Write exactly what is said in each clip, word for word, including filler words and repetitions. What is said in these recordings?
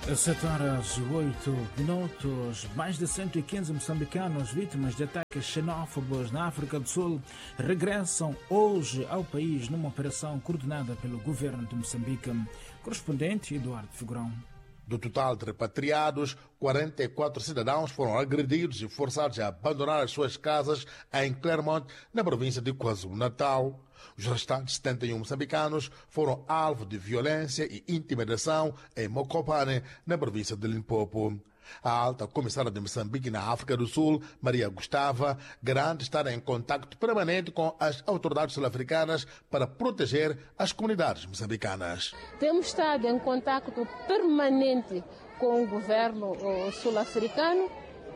sete horas e oito minutos. Mais de cento e quinze moçambicanos vítimas de ataques xenófobos na África do Sul regressam hoje ao país numa operação coordenada pelo governo de Moçambique. Correspondente Eduardo Figurão. Do total de repatriados, quarenta e quatro cidadãos foram agredidos e forçados a abandonar as suas casas em Clermont, na província de KwaZulu-Natal. Os restantes setenta e um moçambicanos foram alvo de violência e intimidação em Mokopane, na província de Limpopo. A alta comissária de Moçambique na África do Sul, Maria Gustava, garante estar em contacto permanente com as autoridades sul-africanas para proteger as comunidades moçambicanas. Temos estado em contacto permanente com o governo sul-africano.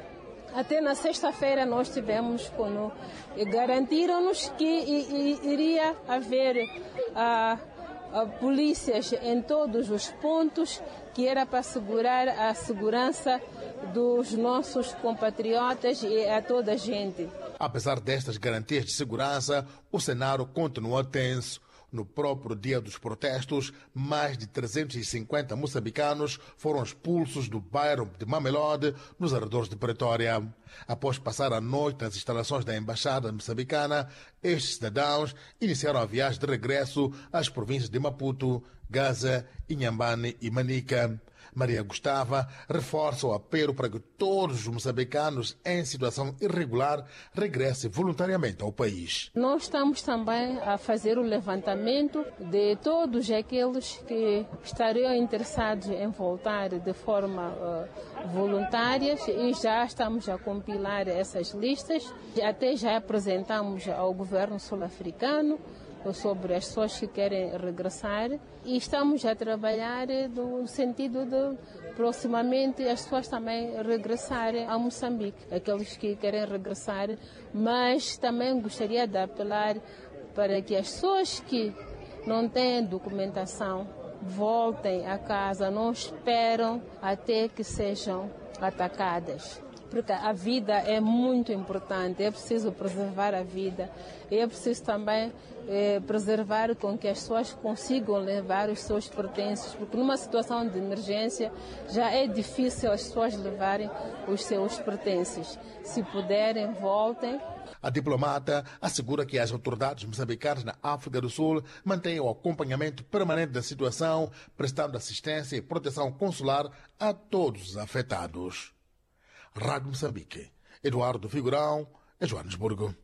Até na sexta-feira nós tivemos, quando garantiram-nos que iria haver a, a polícias em todos os pontos, que era para assegurar a segurança dos nossos compatriotas e a toda a gente. Apesar destas garantias de segurança, o cenário continua tenso. No próprio dia dos protestos, mais de trezentos e cinquenta moçambicanos foram expulsos do bairro de Mamelodi, nos arredores de Pretória. Após passar a noite nas instalações da Embaixada moçambicana, estes cidadãos iniciaram a viagem de regresso às províncias de Maputo, Gaza, Inhambane e Manica. Maria Gustava reforça o apelo para que todos os moçambicanos em situação irregular regressem voluntariamente ao país. Nós estamos também a fazer o levantamento de todos aqueles que estariam interessados em voltar de forma uh, voluntária e já estamos a compilar essas listas. Até já apresentamos ao governo sul-africano sobre as pessoas que querem regressar e estamos a trabalhar no sentido de proximamente as pessoas também regressarem a Moçambique, aqueles que querem regressar, mas também gostaria de apelar para que as pessoas que não têm documentação voltem a casa, não esperam até que sejam atacadas. Porque a vida é muito importante, é preciso preservar a vida, é preciso também é, preservar com que as pessoas consigam levar os seus pertences, porque numa situação de emergência já é difícil as pessoas levarem os seus pertences. Se puderem, voltem. A diplomata assegura que as autoridades moçambicanas na África do Sul mantêm o acompanhamento permanente da situação, prestando assistência e proteção consular a todos os afetados. Rádio Moçambique, Eduardo Figurão, em Joanesburgo.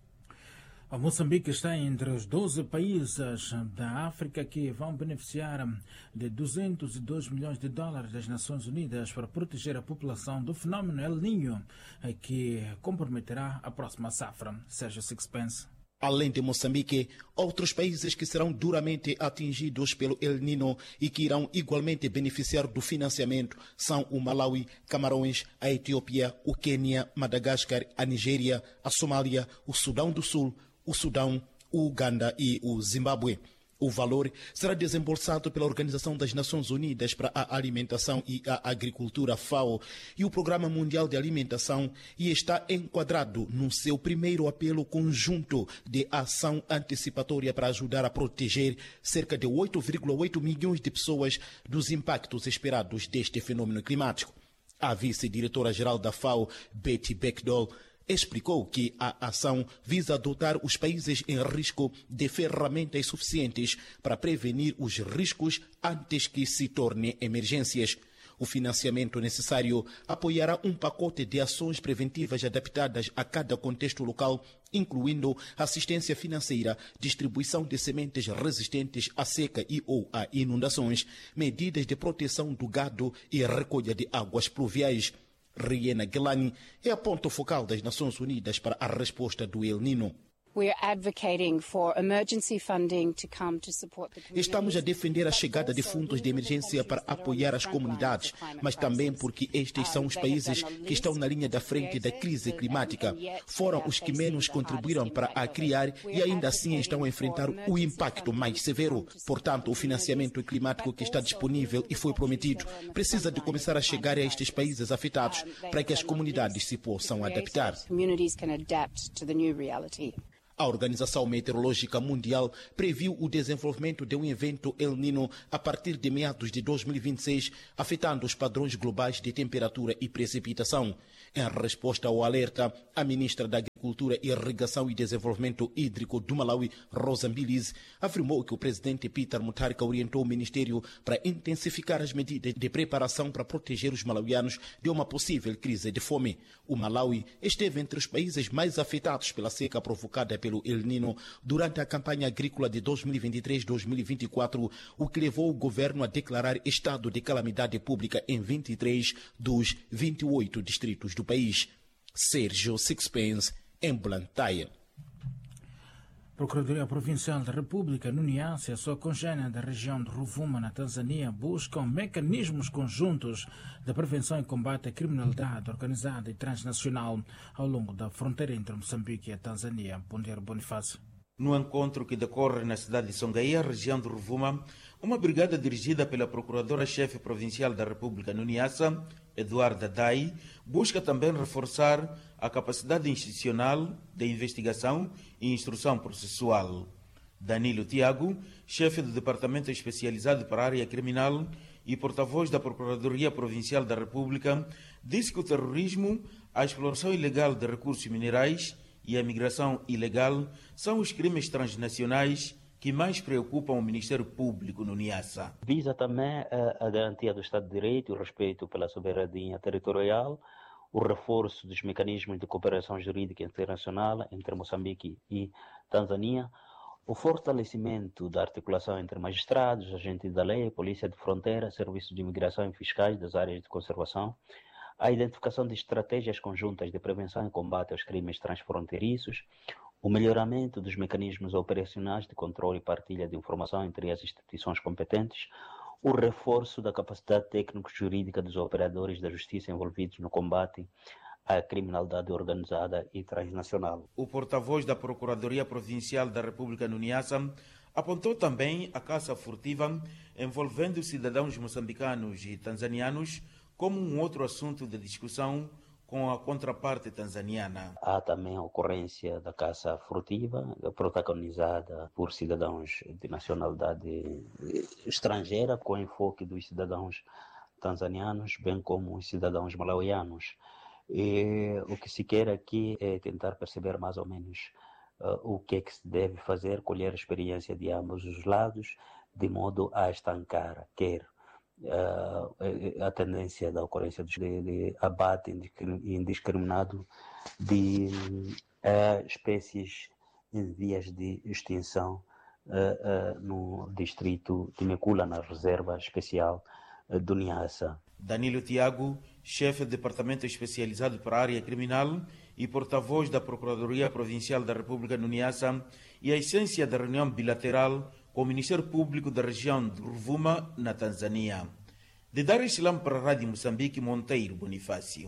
A Moçambique está entre os doze países da África que vão beneficiar de duzentos e dois milhões de dólares das Nações Unidas para proteger a população do fenômeno El Niño, que comprometerá a próxima safra. Sérgio Sixpence. Além de Moçambique, outros países que serão duramente atingidos pelo El Niño e que irão igualmente beneficiar do financiamento são o Malawi, Camarões, a Etiópia, o Quênia, Madagascar, a Nigéria, a Somália, o Sudão do Sul, o Sudão, o Uganda e o Zimbábue. O valor será desembolsado pela Organização das Nações Unidas para a Alimentação e a Agricultura, FAO, e o Programa Mundial de Alimentação, e está enquadrado no seu primeiro apelo conjunto de ação antecipatória para ajudar a proteger cerca de oito vírgula oito milhões de pessoas dos impactos esperados deste fenômeno climático. A vice-diretora-geral da FAO, Betty Beckdoll, explicou que a ação visa dotar os países em risco de ferramentas suficientes para prevenir os riscos antes que se tornem emergências. O financiamento necessário apoiará um pacote de ações preventivas adaptadas a cada contexto local, incluindo assistência financeira, distribuição de sementes resistentes à seca e ou a inundações, medidas de proteção do gado e recolha de águas pluviais. Riena Gilani é a ponto focal das Nações Unidas para a resposta do El Niño. Estamos a defender a chegada de fundos de emergência para apoiar as comunidades, mas também porque estes são os países que estão na linha da frente da crise climática. Foram os que menos contribuíram para a criar e ainda assim estão a enfrentar o impacto mais severo. Portanto, o financiamento climático que está disponível e foi prometido precisa de começar a chegar a estes países afetados para que as comunidades se possam adaptar. A Organização Meteorológica Mundial previu o desenvolvimento de um evento El Niño a partir de meados de dois mil e vinte e seis, afetando os padrões globais de temperatura e precipitação. Em resposta ao alerta, a ministra da Agricultura, Irrigação e Desenvolvimento Hídrico do Malawi, Rosa Mbilizi, afirmou que o presidente Peter Mutharika orientou o ministério para intensificar as medidas de preparação para proteger os malauianos de uma possível crise de fome. O Malawi esteve entre os países mais afetados pela seca provocada pelo El Niño durante a campanha agrícola de dois mil e vinte e três a dois mil e vinte e quatro, o que levou o governo a declarar estado de calamidade pública em vinte e três dos vinte e oito distritos do país. Sérgio Sixpence, em Blantyre. Procuradoria Provincial da República no Niassa e a sua congênere da região de Ruvuma, na Tanzânia, buscam mecanismos conjuntos de prevenção e combate à criminalidade organizada e transnacional ao longo da fronteira entre Moçambique e a Tanzânia. Pondeiro Bonifácio. No encontro que decorre na cidade de Songaia, região de Ruvuma, uma brigada dirigida pela Procuradora-Chefe Provincial da República no Niassa, Eduarda Dai, busca também reforçar a capacidade institucional de investigação e instrução processual. Danilo Tiago, chefe do Departamento Especializado para a Área Criminal e porta-voz da Procuradoria Provincial da República, disse que o terrorismo, a exploração ilegal de recursos minerais e a migração ilegal são os crimes transnacionais que mais preocupam o Ministério Público no Niassa. Visa também a, a garantia do Estado de Direito, o respeito pela soberania territorial, o reforço dos mecanismos de cooperação jurídica internacional entre Moçambique e Tanzânia, o fortalecimento da articulação entre magistrados, agentes da lei, polícia de fronteira, serviços de imigração e fiscais das áreas de conservação, a identificação de estratégias conjuntas de prevenção e combate aos crimes transfronteiriços, o melhoramento dos mecanismos operacionais de controle e partilha de informação entre as instituições competentes, o reforço da capacidade técnico-jurídica dos operadores da justiça envolvidos no combate à criminalidade organizada e transnacional. O porta-voz da Procuradoria Provincial da República no Niassa apontou também a caça furtiva envolvendo cidadãos moçambicanos e tanzanianos como um outro assunto de discussão com a contraparte tanzaniana. Há também a ocorrência da caça furtiva, protagonizada por cidadãos de nacionalidade estrangeira, com enfoque dos cidadãos tanzanianos, bem como os cidadãos malauianos. E o que se quer aqui é tentar perceber mais ou menos uh, o que é que se deve fazer, colher a experiência de ambos os lados, de modo a estancar, quer Uh, a tendência da ocorrência de, de abate indiscriminado de uh, espécies em vias de extinção uh, uh, no distrito de Mekula, na reserva especial uh, do Niassa. Danilo Tiago, chefe do Departamento Especializado para a Área Criminal e porta-voz da Procuradoria Provincial da República no Niassa, e a essência da reunião bilateral com o Ministério Público da região de Ruvuma, na Tanzânia. De Dar es Salaam para a Rádio Moçambique, Monteiro Bonifácio.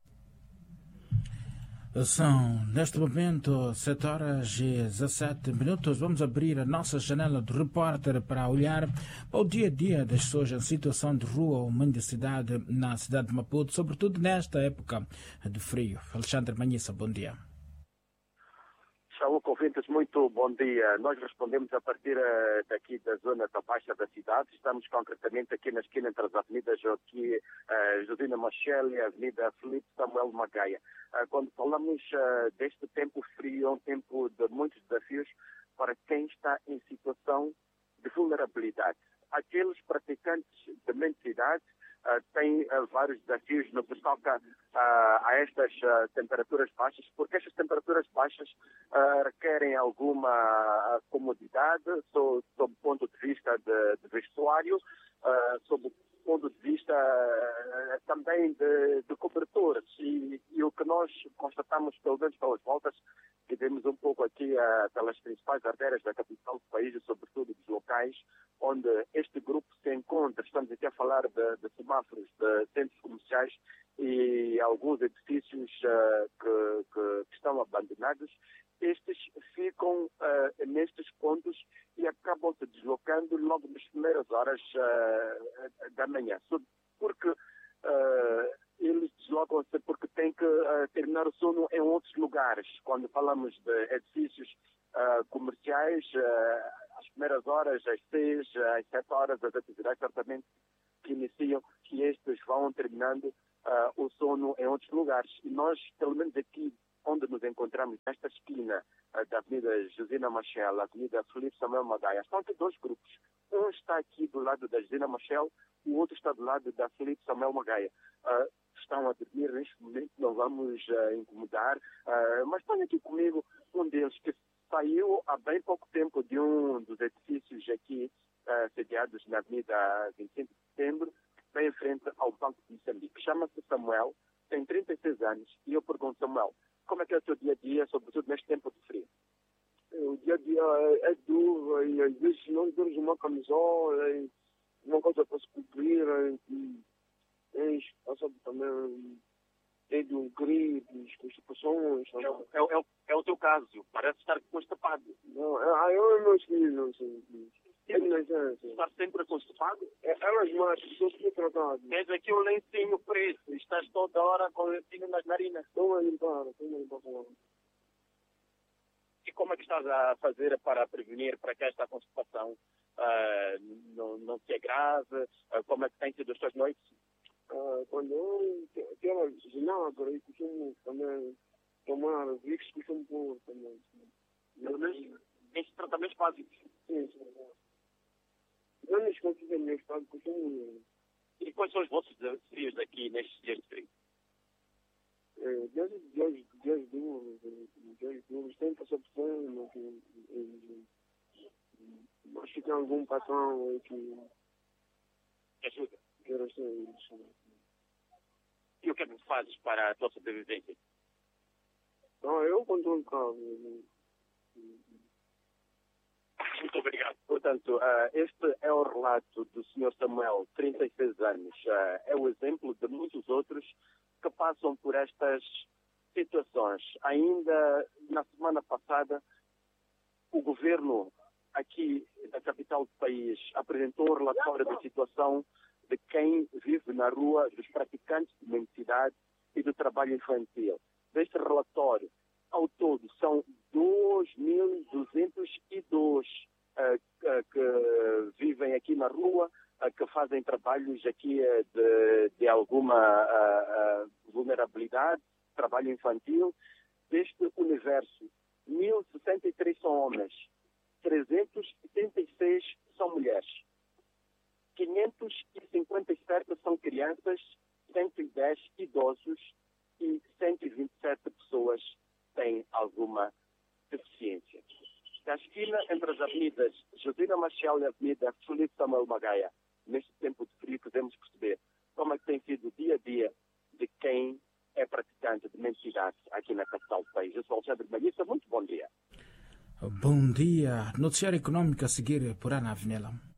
São, neste momento, sete horas e dezassete minutos. Vamos abrir a nossa janela do repórter para olhar para o dia a dia das pessoas em situação de rua ou mendicidade na cidade de Maputo, sobretudo nesta época de frio. Alexandre Manhissa, bom dia. Saúde, ouvintes, muito bom dia. Nós respondemos a partir uh, daqui da zona da Baixa da cidade. Estamos concretamente aqui na esquina entre as avenidas aqui, uh, Josina Machel e a Avenida Felipe Samuel Magaia. Uh, quando falamos uh, deste tempo frio, é um tempo de muitos desafios para quem está em situação de vulnerabilidade. Aqueles praticantes de mendicidade Uh, tem uh, vários desafios no que toca uh, a estas uh, temperaturas baixas, porque estas temperaturas baixas uh, requerem alguma uh, comodidade sob, sob o ponto de vista de, de vestuário, uh, sob o ponto de vista uh, também de, de cobertores. E, e o que nós constatamos, pelo menos pelas voltas, que temos um pouco aqui uh, pelas principais artérias da capital do país e sobretudo dos locais onde este grupo se encontra. Estamos aqui a falar de, de semáforos, de centros comerciais e alguns edifícios uh, que, que, que estão abandonados. Estes ficam uh, nestes pontos e acabam se deslocando logo nas primeiras horas uh, da manhã, porque uh, eles deslocam preocupa-se porque tem que uh, terminar o sono em outros lugares. Quando falamos de edifícios uh, comerciais, uh, às primeiras horas, às seis, às sete horas, as atividades certamente que iniciam, que estes vão terminando uh, o sono em outros lugares. E nós, pelo menos aqui onde nos encontramos, nesta esquina uh, da Avenida Josina Machel, Avenida Felipe Samuel Magaia, estão aqui dois grupos. Um está aqui do lado da Josina Machel, o outro está do lado da Felipe Samuel Magaia. Uh, estão a dormir neste momento, não vamos uh, incomodar, uh, mas estão aqui comigo um deles que saiu há bem pouco tempo de um dos edifícios aqui uh, sediados na Avenida vinte e cinco de setembro, bem em frente ao Banco de Moçambique. Chama-se Samuel, tem trinta e seis anos, e eu pergunto, Samuel, como é que é o teu dia-a-dia, sobretudo neste tempo de frio? O dia-a-dia é, é duro, e às vezes não temos uma camisola, e uma coisa para se cobrir, e tens, sabe, também, tem um gripes, constipações. É, é, é, é o teu caso, parece estar constipado. Não, é, eu e meus filhos, assim, é de estar sempre constipado? É, elas mais, estou sempre tratado. Tens aqui um lencinho preto, estás toda hora com o lencinho nas narinas. Estou a limpar, estou a limpar com ela. E como é que estás a fazer para prevenir para que esta constipação uh, não, não se agrave? Uh, como é que tem sido as tuas noites? Uh, quando eu quero vinagre, eu costumo também tomar Vicks, costumo pôr também. Estes tratamentos básicos? Sim, sim. Eu não esqueci do meu estado, costumo... E quais são os vossos desafios aqui nestes dias de frio? É, dias, dias, dias duros, dias duros, tem percepção que... Acho que tem algum patrão que... Que ajuda? Quero ser isso. E o que é que fazes para a tua sobrevivência? Não, eu controlo o carro. Muito obrigado. Portanto, uh, este é o relato do senhor Samuel, trinta e seis anos. Uh, é o exemplo de muitos outros que passam por estas situações. Ainda na semana passada, o governo aqui da capital do país apresentou um relatório da situação de quem vive na rua, dos praticantes de mendicidade e do trabalho infantil. Deste relatório, ao todo, são dois mil duzentos e dois uh, uh, que vivem aqui na rua, uh, que fazem trabalhos aqui uh, de, de alguma uh, uh, vulnerabilidade, trabalho infantil. Deste universo, mil e sessenta e três são homens, trezentos e setenta e seis são mulheres, quinhentos e cinquenta e sete são crianças, cento e dez idosos e cento e vinte e sete pessoas têm alguma deficiência. Da esquina entre as avenidas Josina Machel e a Avenida Felipe Samuel Magaia, neste tempo de frio, podemos perceber como é que tem sido o dia a dia de quem é praticante de mendicidade aqui na capital do país. Eu sou Alexandre Malissa, muito bom dia. Bom dia. Noticiário econômico a seguir por Ana Avinela.